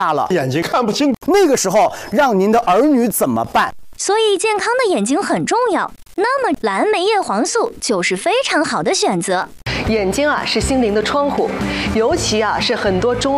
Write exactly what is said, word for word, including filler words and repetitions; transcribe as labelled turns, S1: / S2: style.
S1: 大了，
S2: 眼睛看不清，
S1: 那个时候让您的儿女怎么办？
S3: 所以健康的眼睛很重要。那么蓝莓叶黄素就是非常好的选择。
S4: 眼睛啊是心灵的窗户，尤其啊是很多中